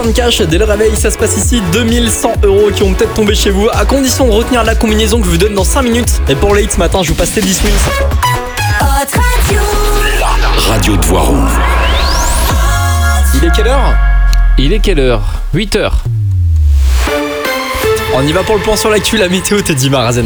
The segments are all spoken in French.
plein de cash dès le réveil. Ça se passe ici, 2100 € qui vont peut-être tomber chez vous, à condition de retenir la combinaison que je vous donne dans 5 minutes. Et pour les hits ce matin, je vous passe Teddy Swims. La radio de Voiron. Il est quelle heure ? Il est quelle heure ? 8h. On y va pour le point sur l'actu, la météo, Teddy Marazen.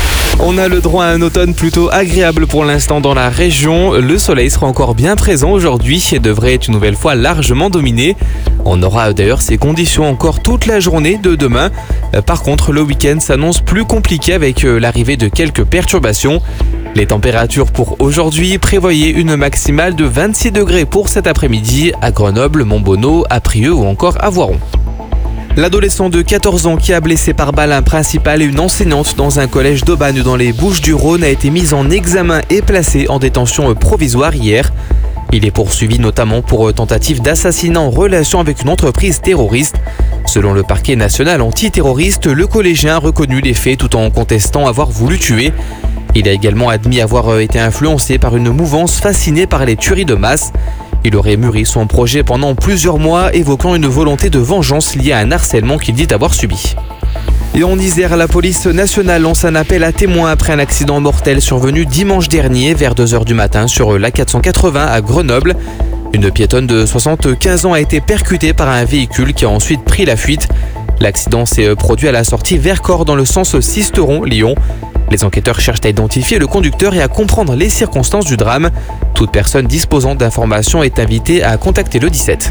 On a le droit à un automne plutôt agréable pour l'instant dans la région. Le soleil sera encore bien présent aujourd'hui et devrait être une nouvelle fois largement dominé. On aura d'ailleurs ces conditions encore toute la journée de demain. Par contre, le week-end s'annonce plus compliqué avec l'arrivée de quelques perturbations. Les températures pour aujourd'hui, prévoyez une maximale de 26 degrés pour cet après-midi à Grenoble, Montbonneau, à Prieux ou encore à Voiron. L'adolescent de 14 ans qui a blessé par balle un principal et une enseignante dans un collège d'Aubagne dans les Bouches-du-Rhône a été mis en examen et placé en détention provisoire hier. Il est poursuivi notamment pour tentative d'assassinat en relation avec une entreprise terroriste. Selon le parquet national antiterroriste, le collégien a reconnu les faits tout en contestant avoir voulu tuer. Il a également admis avoir été influencé par une mouvance fascinée par les tueries de masse. Il aurait mûri son projet pendant plusieurs mois, évoquant une volonté de vengeance liée à un harcèlement qu'il dit avoir subi. Et en Isère, la police nationale lance un appel à témoins après un accident mortel survenu dimanche dernier vers 2h du matin sur l'A480 à Grenoble. Une piétonne de 75 ans a été percutée par un véhicule qui a ensuite pris la fuite. L'accident s'est produit à la sortie Vercors dans le sens Sisteron-Lyon. Les enquêteurs cherchent à identifier le conducteur et à comprendre les circonstances du drame. Toute personne disposant d'informations est invitée à contacter le 17.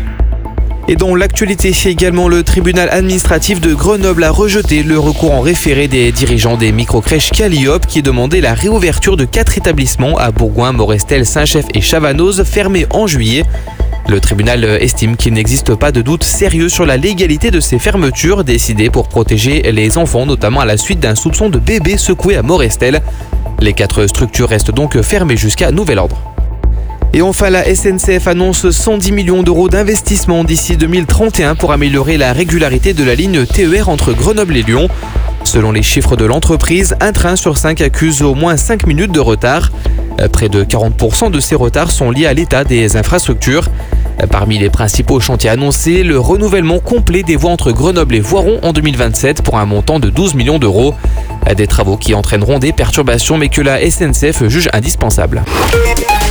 Et dans l'actualité, également, le tribunal administratif de Grenoble a rejeté le recours en référé des dirigeants des microcrèches Calliope qui demandaient la réouverture de 4 établissements à Bourgoin, Morestel, Saint-Chef et Chavanoz fermés en juillet. Le tribunal estime qu'il n'existe pas de doute sérieux sur la légalité de ces fermetures décidées pour protéger les enfants, notamment à la suite d'un soupçon de bébé secoué à Morestel. Les 4 structures restent donc fermées jusqu'à nouvel ordre. Et enfin, la SNCF annonce 110 millions d'euros d'investissement d'ici 2031 pour améliorer la régularité de la ligne TER entre Grenoble et Lyon. Selon les chiffres de l'entreprise, un train sur 5 accuse au moins 5 minutes de retard. Près de 40% de ces retards sont liés à l'état des infrastructures. Parmi les principaux chantiers annoncés, le renouvellement complet des voies entre Grenoble et Voiron en 2027 pour un montant de 12 millions d'euros. Des travaux qui entraîneront des perturbations mais que la SNCF juge indispensables.